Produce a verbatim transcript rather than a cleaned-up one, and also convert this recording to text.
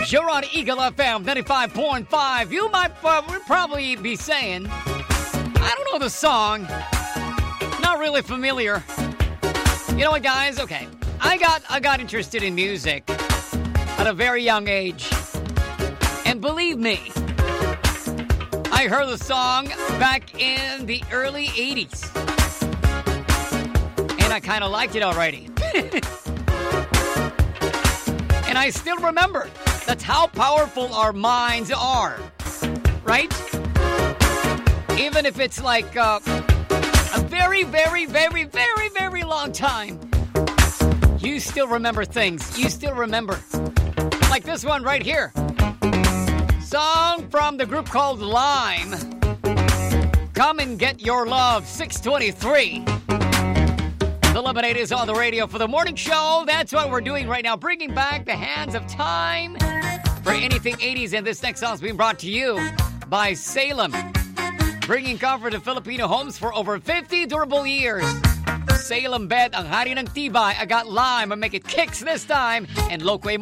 You're on Eagle F M ninety-five point five. You might uh, probably be saying, I don't know the song. Not really familiar. You know what, guys? Okay. I got I got interested in music at a very young age. And believe me, I heard the song back in the early eighties. And I kind of liked it already. And I still remember. That's how powerful our minds are. Right? Even if it's like uh, a very, very, very, very, very long time. You still remember things. You still remember. Like this one right here. Song from the group called Lime. Come and Get Your Love, six twenty-three. The Lemonade is on the radio for the morning show. That's what we're doing right now. Bringing back the hands of time for anything eighties. And this next song is being brought to you by Salem. Bringing comfort to Filipino homes for over fifty durable years. Salem Bed, ang hari ng tibay. I got Lime. I make it kicks this time. And Loquay